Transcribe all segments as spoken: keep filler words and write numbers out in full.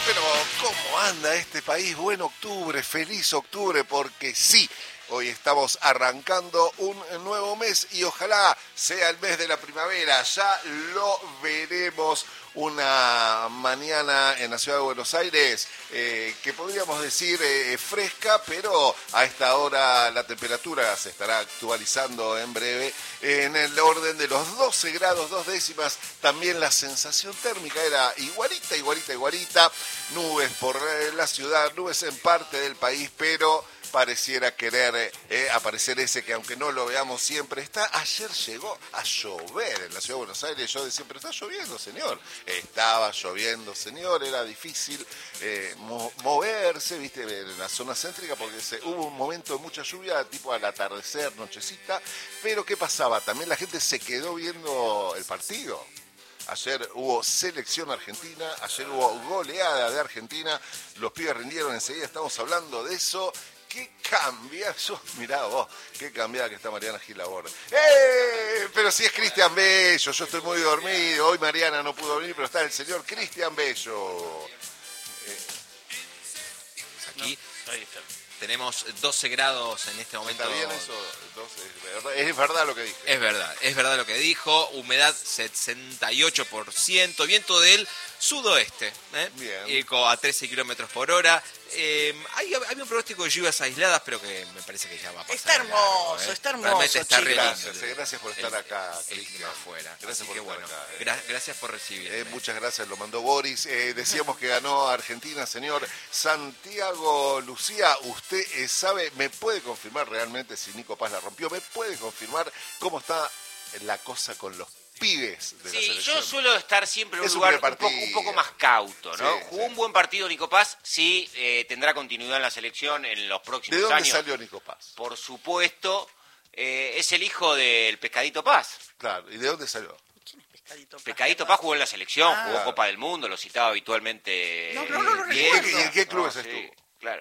Pero, ¿cómo anda este país? Buen octubre, feliz octubre, porque sí, hoy estamos arrancando un nuevo mes y ojalá sea el mes de la primavera. Ya lo veremos. Una mañana en la ciudad de Buenos Aires eh, que podríamos decir eh, fresca, pero a esta hora la temperatura se estará actualizando en breve en el orden de los doce grados, dos décimas. También la sensación térmica era igualita, igualita, igualita. Nubes por eh, la ciudad, nubes en parte del país, pero pareciera querer eh, aparecer ese que aunque no lo veamos siempre está. Ayer llegó a llover en la ciudad de Buenos Aires. Yo decía, pero está lloviendo, señor. Estaba lloviendo, señor. Era difícil eh, mo- moverse, viste, en la zona céntrica porque se, hubo un momento de mucha lluvia, tipo al atardecer, nochecita. Pero ¿qué pasaba? También la gente se quedó viendo el partido. Ayer hubo selección argentina, ayer hubo goleada de Argentina. Los pibes rindieron enseguida, estamos hablando de eso. Qué cambiada, yo, mirá vos, qué cambiada que está Mariana Gilabor. ¡Eh! Pero si es Cristian Bello, yo estoy muy dormido, hoy Mariana no pudo venir, pero está el señor Cristian Bello. Eh, Aquí tenemos doce grados en este momento. ¿Está bien eso? Entonces, es, verdad, es verdad lo que dije. Es verdad, es verdad lo que dijo. Humedad sesenta y ocho por ciento, viento del sudoeste, ¿eh? Bien. Y a trece kilómetros por hora. Eh, hay, hay un pronóstico de lluvias aisladas, pero que me parece que ya va a pasar. Está hermoso, largo, ¿eh? está hermoso, Realmente está re lindo. Gracias, eh, gracias por estar el, acá, el Cristian. clima afuera. Gracias Así por que estar bueno, acá, eh. gra- gracias por recibirme. Eh, muchas gracias, lo mandó Boris. Eh, decíamos que ganó Argentina, señor Santiago Lucía. Usted eh, sabe, me puede confirmar realmente si Nico Paz la rompió, me puede confirmar cómo está la cosa con los pibes de Sí, la selección. yo suelo estar siempre en Es un un lugar primer un poco, partido. un poco más cauto, ¿no? Sí, Jugó sí. un buen partido Nico Paz, sí, eh, tendrá continuidad en la selección en los próximos ¿De dónde años. salió Nico Paz? Por supuesto, eh, es el hijo del Pescadito Paz. Claro, ¿y de dónde salió? ¿Quién es Pescadito Paz? Pescadito Paz jugó en la selección, Ah. jugó Copa del Mundo, lo citaba habitualmente. No, no, no lo eh, Diego. recuerdo. ¿Y en qué clubes No, sí, estuvo? claro.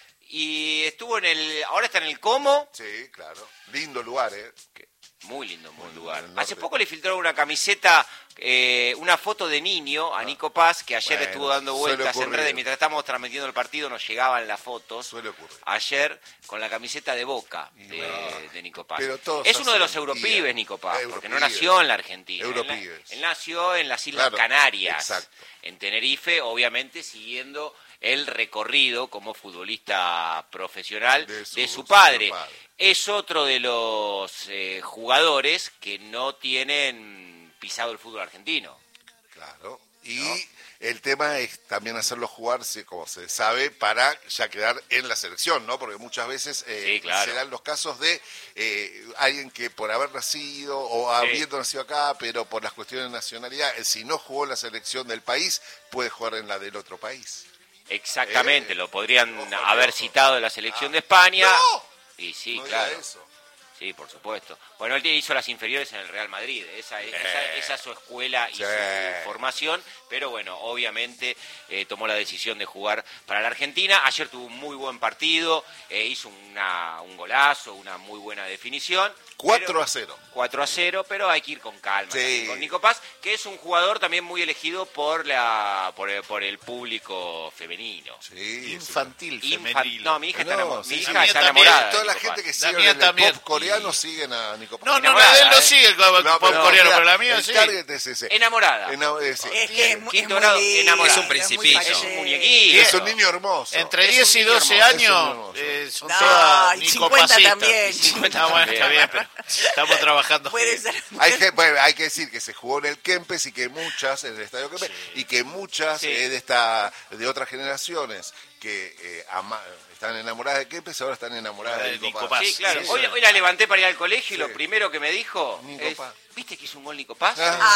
Y estuvo en el, ahora está en el Como. Sí, claro. Lindo lugar, ¿eh? Muy lindo, muy Muy lugar. en el norte. Hace poco le filtraron una camiseta, eh, una foto de niño a Nico Paz, que ayer Bueno, estuvo dando suele vueltas en ocurrir. redes. Mientras estábamos transmitiendo el partido nos llegaban las fotos. Suele ocurrir. Ayer con la camiseta de Boca de, bueno. de Nico Paz. Pero todos Es uno de los hacen europibes, bien. Nico Paz, porque no Europibes. nació en la Argentina. Él, Europibes. él nació en las Islas Claro, Canarias, exacto. en Tenerife, obviamente siguiendo el recorrido como futbolista profesional De de su- su, su padre. padre. Es otro de los eh, jugadores que no tienen pisado el fútbol argentino. Claro. Y ¿No? el tema es también hacerlo jugarse, como se sabe, para ya quedar en la selección, ¿no? Porque muchas veces eh, Sí, claro. se dan los casos de eh, alguien que por haber nacido o habiendo nacido acá, pero por las cuestiones de nacionalidad, eh, si no jugó en la selección del país, puede jugar en la del otro país. Exactamente, Eh, lo podrían ojo, haber ojo. citado de la selección Ah. de España. ¡No! Y sí, no diga claro. eso. Sí, por supuesto. Bueno, él hizo las inferiores en el Real Madrid. Esa, es- esa, esa es su escuela y Sí. su formación. Pero bueno, obviamente eh, tomó la decisión de jugar para la Argentina. Ayer tuvo un muy buen partido. eh, hizo una, un golazo, una muy buena definición. cuatro pero- a cero. cuatro a cero, pero hay que ir con calma Sí. también con Nico Paz, que es un jugador también muy elegido por la por el, por el público femenino. Sí, Infantil, Infan- femenino. No, mi hija está, No, enamo- sí, mi sí, hija la mía está también. enamorada. Toda de la Nico gente Paz. que La sigue mía en el también. pop coreano Y- siguen a Nico Paz. No, no, no, Enamorada, él lo ¿eh? sigue, el pop No, pop pero, coreano, mira, pero la mía el sí. target es ese. Enamorada. Ena- ese. Es que es, mu- es Quinto muy grado, lindo, enamorado. Es un muy principito. fachero. Es un muñequito. Es un niño hermoso. Entre Es un diez y niño doce hermoso, es un años hermoso. eh, son No, todas y Nico cincuenta Pacitas. también. Y cincuenta Ah, bueno, está también. bien, pero estamos trabajando. Puede bien. ser. Hay que, bueno, hay que decir que se jugó en el Kempes y que muchas, en el Estadio Kempes, y que muchas Sí. eh, de esta de otras generaciones que eh, ama- están enamoradas de Kempes ahora están enamoradas de De Nico Nico Paz. Paz. Sí, claro. Sí, Hoy, sí. hoy la levanté para ir al colegio y Sí. lo primero que me dijo Nico es, Paz. ¿viste que hizo un gol Nico Paz?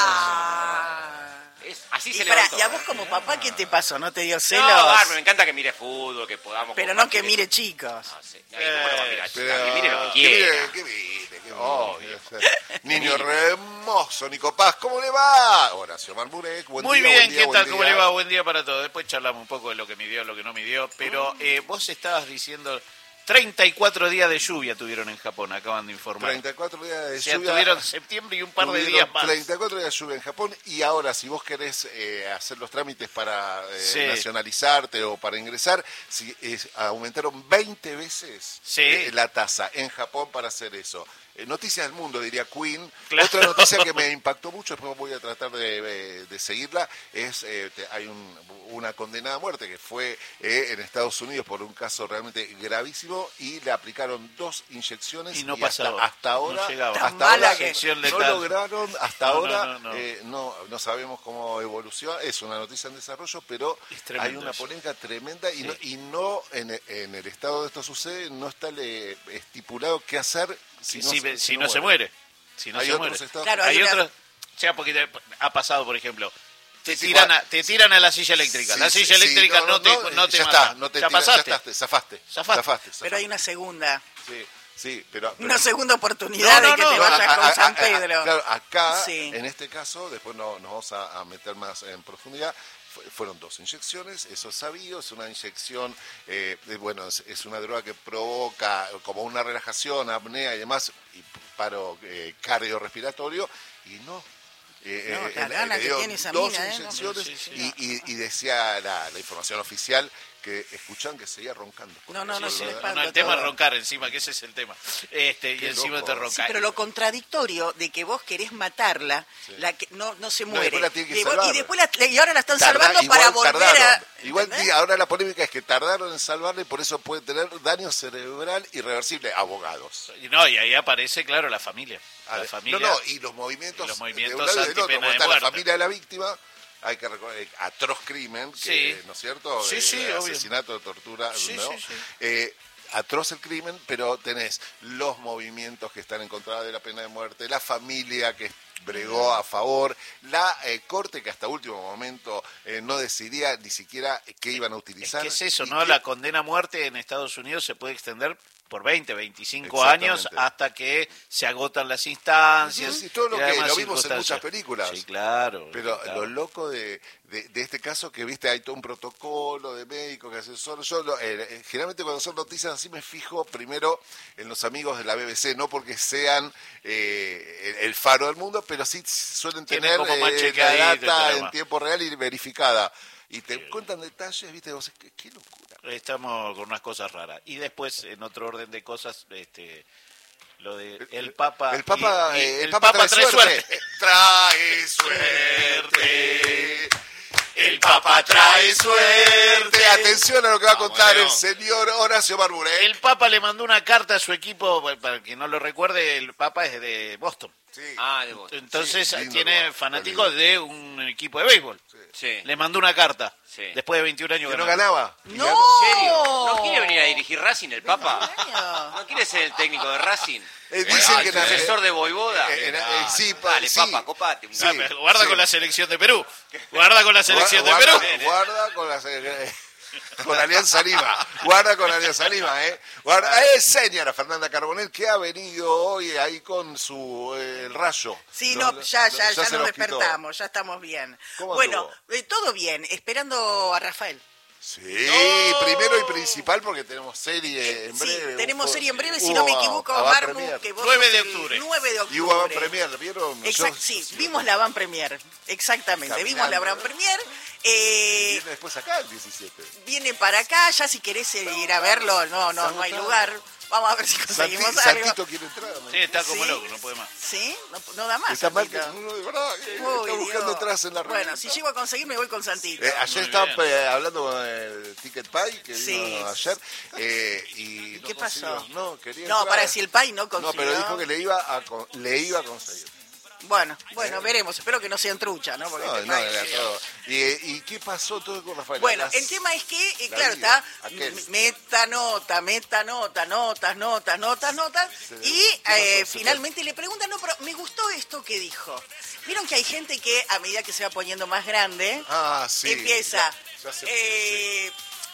Ah. Es- así Y, se pará, levantó. y a vos como papá, ¿qué te pasó? ¿No te dio No, celos? bárbaro, me encanta que mire fútbol, que podamos... Pero no que compartir. mire chicos. No sé. No, ¿y cómo lo va a mirar? Pero- Que mire lo que que quiera. mire, que mire, que Obvio. mire. Niño hermoso, Nico Paz, ¿cómo le va? Horacio Marmurek, buen Muy día, bien, buen día, ¿qué buen tal? ¿Cómo día. le va? Buen día para todos. Después charlamos un poco de lo que midió, lo que no midió. Pero eh, vos estabas diciendo treinta y cuatro días de lluvia tuvieron en Japón, acaban de informar. treinta y cuatro días de O sea, lluvia. tuvieron septiembre y un par de Tuvieron días más. treinta y cuatro días de lluvia en Japón y ahora si vos querés eh, hacer los trámites para eh, Sí. nacionalizarte o para ingresar, si, es- aumentaron veinte veces Sí. eh, la tasa en Japón para hacer eso. Eh, Noticias del mundo, diría Queen. Claro. Otra noticia que me impactó mucho, después voy a tratar de, de- de seguirla, es eh, te- hay un- una condenada a muerte que fue eh, en Estados Unidos por un caso realmente gravísimo y le aplicaron dos inyecciones Y no hasta, pasaba, hasta ahora, no llegaba. hasta Tan mala ahora que- Inyección no letal. lograron, hasta No, no, ahora no, no. eh, no, no sabemos cómo evoluciona, es una noticia en desarrollo, pero Es tremendo hay una eso. polémica tremenda y Sí. no, y no en, en el estado de esto sucede, no está le- estipulado qué hacer si Si, no, si- se- si no se muere. Si no Hay se otros muere. estados- Claro, Hay hay una- otros, o sea, porque te- ha pasado, por ejemplo, te Sí, sí, tiran, igual. a, te tiran a la silla eléctrica. Sí, la sí, silla sí, eléctrica no, te, no te ya mata. está, no te ya tiras, pasaste. ya estás, zafaste, Zafaste. zafaste, Pero hay zafaste. una segunda, Sí, sí, pero, pero- una segunda oportunidad No, no, de que no, te no, vayas a- con a- San a- Pedro. Claro, acá, Sí. en este caso, después no, nos vamos a, a meter más en profundidad, fu- fueron dos inyecciones, eso es sabido, es una inyección, eh, eh, bueno, es, es una droga que provoca como una relajación, apnea y demás, y paro eh, cardiorrespiratorio, y no. Eh, No, eh, la eh, gana le que dio tiene esa dos mina, ¿eh? inyecciones Sí, sí. y, y- y decía la, la información oficial que escuchan que seguía roncando. No, no, no, Eso sí, lo- me No, espanto no, el tema es todo. roncar encima, que ese es el tema. Este, y Qué encima loco. te ronca. Sí, pero lo contradictorio de que vos querés matarla, la que no, no se No, muere. después la tienen que y, vos- salvar. y después la- y ahora la están Tarda- salvando igual para volver tardaron. a... Igual ¿entendés? sí, ahora la polémica es que tardaron en salvarle y por eso puede tener daño cerebral irreversible. Abogados. Y no, y ahí aparece, claro, la familia. A La ver, familia. No, no, y los movimientos, y los de movimientos un lado y del otro, antipena porque de está la muerte. familia de la víctima, hay que recordar, eh, atroz crimen, que, Sí. ¿no es cierto? Sí, Eh, sí, obvio. asesinato, tortura, Sí, ¿no? sí, sí. Eh, atroz el crimen, pero tenés los movimientos que están en contra de la pena de muerte, la familia que bregó a favor, la eh, corte que hasta último momento eh, no decidía ni siquiera qué iban a Es utilizar. que es eso, y ¿no? que- La condena a muerte en Estados Unidos se puede extender por veinte, veinticinco años Exactamente. hasta que se agotan las instancias. Sí, todo lo y que además lo vimos en circunstancias. muchas películas. Sí, claro. Pero claro. lo loco de, de, de este caso que, viste, hay todo un protocolo de médicos que asesoran. Yo, lo- eh, eh, generalmente cuando son noticias así me fijo primero en los amigos de la B B C, no porque sean eh, el, el faro del mundo, pero sí suelen Tienen tener como más eh, la chequeadito y todo data lo en demás. tiempo real y verificada. Y te cuentan detalles, viste, vos, qué, qué locura. Estamos con unas cosas raras. Y después, en otro orden de cosas, este lo de el Papa... El Papa, y- y eh, el el Papa Papa trae trae suerte. suerte. Trae suerte. El Papa trae suerte. Atención a lo que va a Ah, contar bueno. el señor Horacio Barburek. El Papa le mandó una carta a su equipo, bueno, para quien no lo recuerde, el Papa es de Boston. Sí. Ah, de vos. Entonces Sí, lindo tiene lugar, fanáticos lindo. de un equipo de béisbol. Sí. Le mandó una carta. Sí. Después de veintiún años Que no ganó. ganaba. ¡No! ¿En serio? ¿No quiere venir a dirigir Racing el Papa? Años. ¿No quiere ser el técnico de Racing? Eh, dicen Ah, que el la- sucesor de Voivoda. Eh, eh, eh, sí, pa- Dale, sí. Papa, copate. un Ah, gol. pero guarda Sí. con la selección de Perú. Guarda con la selección de guarda, Perú. guarda con la eh, con Alianza Lima. Guarda con Alianza Lima, ¿eh? Guarda, eh, señora Fernanda Carbonell, que ha venido hoy ahí con su eh, el rayo. Sí, Lo- no, ya, lo- ya, ya, se nos los quitó. despertamos, ya estamos bien. ¿Cómo Bueno, anduvo? eh, todo bien, esperando a Rafael. Sí, ¡No! primero y principal porque tenemos serie en Sí, breve. tenemos Un- serie en breve, si hubo no me equivoco, avant Marmu, premier. que vos nueve sos de el octubre. nueve de octubre. Y hubo avant premier, ¿vieron? Exacto, Yo- sí, vimos la Van Premier, exactamente, Caminando. vimos la Van Premier. Y Eh, viene después acá el diecisiete. viene para acá, ya si querés eh, ir a verlo, no, no, no hay Está lugar. Vamos a ver si Santi- conseguimos algo. Santito quiere entrar. ¿no? Sí, está como Sí. loco, no puede más. ¿Sí? No, no da más. Está mal que Santito. uno de verdad que Uy, está buscando Dios. atrás en la red. Bueno, si llego a conseguir me voy con Santito. Eh, ayer Muy estaba bien. eh, hablando con el Ticket Pie, que vino Sí. ayer, eh, y no ¿Qué pasó? consiguió. No, quería No, entrar. para si el Pai no No, consiguió. pero dijo que le iba a, con- le iba a conseguir. Bueno, bueno, veremos. Espero que no sean trucha, ¿no? Porque No, este no, Pai- era todo. ¿Y, ¿Y qué pasó todo con Rafael? Bueno, Las- el tema es que, eh, la claro, vida, está aquel. m- meta nota, meta nota, notas, notas, notas, notas. Se- Y ¿qué pasó? eh, Se finalmente le preguntan, no, pero me gustó esto que dijo. Vieron que hay gente que a medida que se va poniendo más grande, Ah, sí. empieza. Ya- ya sé, eh,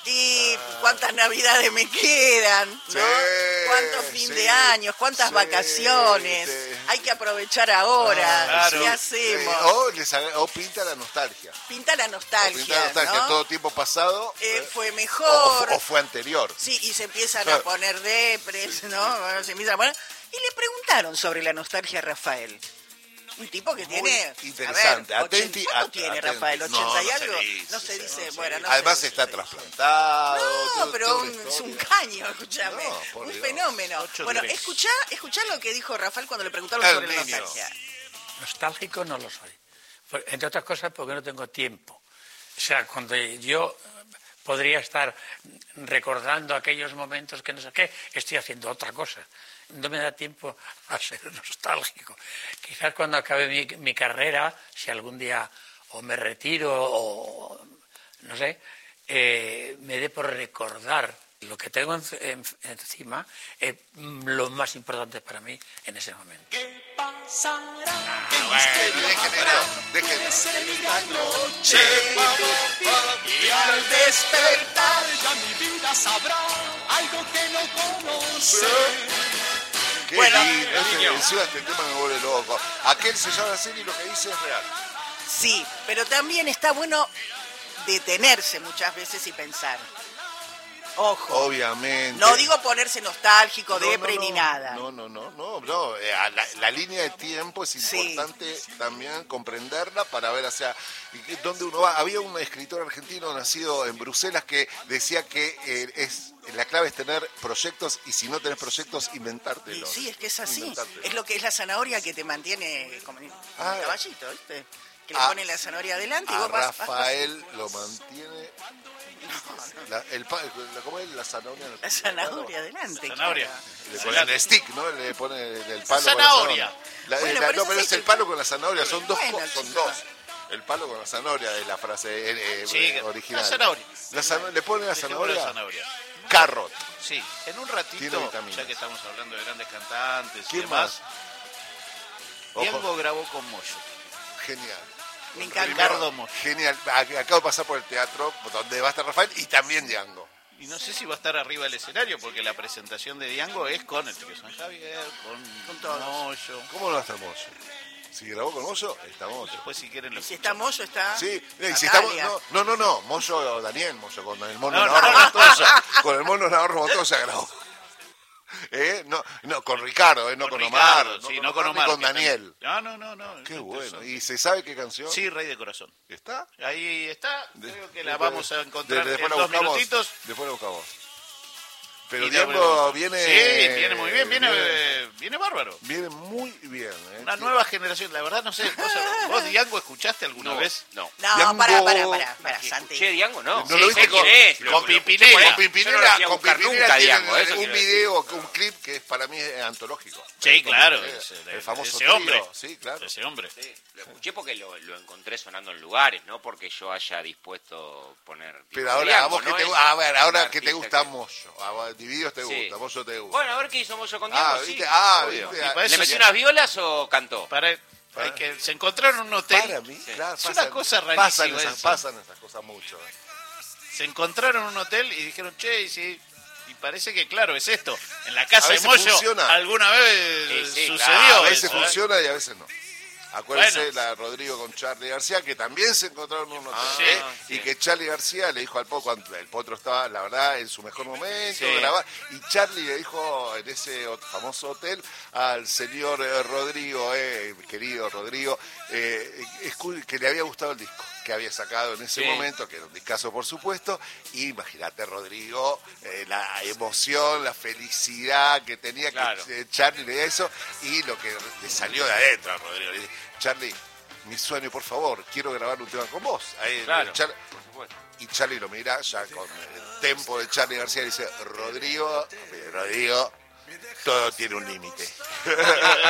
Y cuántas navidades me quedan, ¿no? Sí, Cuántos fin sí, de años, cuántas sí, vacaciones. sí. Hay que aprovechar ahora. Claro. ¿Qué Sí, hacemos? o, les haga- o pinta la nostalgia. Pinta la O nostalgia, pinta la nostalgia. ¿no? Todo tiempo pasado Eh, eh, fue o, mejor. o- o fue anterior. Sí, y se empiezan Claro. a poner depres, ¿no? Bueno, se empiezan a poner... Y le preguntaron sobre la nostalgia a Rafael. Un tipo que Muy tiene... interesante. A ver, Atenti, ochenta, ¿cuánto at- tiene atenti. Rafael? No, ¿ochenta y no se algo? dice, no se no dice, se bueno, no Además se está dice. trasplantado. No, todo- pero toda un- una es un historia. caño, escúchame. No, por un Dios. fenómeno. Ocho Bueno, tres. escuchá, escuchá lo que dijo Rafael cuando le preguntaron El sobre la niño. nostalgia. Nostálgico no lo soy. Por- Entre otras cosas porque no tengo tiempo. O sea, cuando yo podría estar recordando aquellos momentos que no sé qué, estoy haciendo otra cosa. No me da tiempo a ser nostálgico. Quizás cuando acabe mi, mi carrera, si algún día o me retiro o no sé, eh, me dé por recordar lo que tengo en- en- encima, es lo más importante para mí en ese momento. Bueno, déjenlo, déjenlo. Y al despertar ya mi vida sabrá algo que no conoce. Qué Bueno, lindo. Este, encima este tema me vuelve loco. Aquel se llama así y lo que dice es real. Sí, pero también está bueno detenerse muchas veces y pensar. Ojo. Obviamente. No digo ponerse nostálgico, No, depre no, ni no. nada. No, no, no, no, no. Eh, a la, la línea de tiempo es Sí. importante también comprenderla para ver hacia y que- dónde uno va. Había un escritor argentino nacido en Bruselas que decía que eh, es la clave es tener proyectos y si no tenés proyectos, Y inventártelos. sí, es que es así. Inventártelos. Es lo que es la zanahoria que te mantiene como en como Ah. el caballito, ¿viste? Que le Ah. pone la zanahoria adelante y A vos vas... vas- Rafael lo mantiene. La, el, pa- la- ¿Cómo es la zanahoria? en el- La zanahoria adelante. Zanahoria. claro. Le pone el stick, ¿no? Le pone el, el palo Zanahoria. con la zanahoria. La- Bueno, la- por no, eso pero sí, es el el palo palo. con la zanahoria, son dos, Bueno, co- son chicos. dos. El palo con la zanahoria es la frase eh, eh, Sí, eh, original. la zanahoria. La zano- le pone la Dejemos zanahoria, la zanahoria. carrot. Sí, en un Tiene ratito, vitaminas. ya que estamos hablando de grandes cantantes y ¿Quién demás, Ojo, Diango grabó con Moyo. genial. Me encanta. Ricardo Moyo. Genial. Ac- Acabo de pasar por el teatro donde va a estar Rafael y también Django. Y no sé si va a estar arriba del escenario, porque la presentación de Diango es con el Trío San Javier, con, Con todos. Moyo. ¿Cómo no va a estar Moyo? Si grabó con Moyo, está Moyo. Después, si quieren, lo Y si está Moyo, está... Sí, y si estamos, Natalia. no, no, no, no, Moyo Daniel, Moyo con el mono No, Navarro no. Montoya, con el mono Navarro Montoya grabó. ¿Eh? No, no, con Ricardo, ¿eh? no con, Omar, Ricardo, no sí, con no con Omar, Omar. ni con que Daniel. también- No, no, no. no. Qué es bueno. interesante. ¿Y se sabe qué canción? Sí, Rey de Corazón. ¿Está? Ahí está. De- Creo que la después- vamos a de- encontrar después en la dos buscamos, minutitos. Después la buscamos. Pero Y Diego la- viene... Sí, viene muy bien, viene, viene, eh, viene bárbaro. viene muy bien. ¿eh? Una nueva generación, la verdad no sé. ¿Vos, vos Diango, escuchaste alguna No, vez? no. No, Diango- pará, pará, pará, pará, ¿Que Santi. escuché Diango? No. ¿No lo viste sé con- quién es, con lo- lo escuché Pimpinela? por ahí. Con Pimpinela, Yo no lo fui a con buscar Pimpinela nunca, tienen Diango, eso un quiero decir. video, un clip que es para mí es antológico. Sí, Con claro. Pimpinela, ese, el famoso ese trío, hombre. Sí, claro. Ese hombre. Sí, lo escuché porque lo, lo encontré sonando en lugares, no porque yo haya dispuesto poner... tipo Pero ahora, Diango, a vos ¿no? que te, Es a ver, ahora un que te artista gusta Moyo, a vos, Divididos te Sí. gusta, Moyo te gusta. Bueno, a ver qué hizo Moyo con Diango, ah, sí, viste, ah, obvio. viste. Y ah, para eso ¿Le metió sí. unas violas o cantó? Para, para que se encontraron en un hotel. Para mí, claro, Es pasan- una cosa rarísima Pasan esas, eso. pasan esas cosas mucho. eh. Se encontraron en un hotel y dijeron, che, y, sí, y parece que, claro, es esto. En la A casa de veces Moyo funciona. alguna vez Sí, sí, sucedió. claro. A veces eso, ¿eh? funciona y a veces no. Acuérdense Bueno. la de Rodrigo con Charlie García, que también se encontraron en un hotel. Ah, ¿eh? sí. Y que Charlie García le dijo al Potro, cuando el Potro estaba, la verdad, en su mejor momento, Sí. grababa, y Charlie le dijo en ese hot- famoso hotel al señor eh, Rodrigo, eh, querido Rodrigo, eh, escu- que le había gustado el disco que había sacado en ese Sí. momento, que era un discazo por supuesto, y imagínate Rodrigo, eh, la emoción, la felicidad que tenía Claro. que eh, Charlie le dio eso, y lo que le salió de adentro a Rodrigo, le dice, Charlie, mi sueño, por favor, quiero grabar un tema con vos. Ahí, Claro, Char- por supuesto. y Charlie lo mira ya con el tempo de Charlie García y dice, Rodrigo, eh, Rodrigo, todo tiene un límite.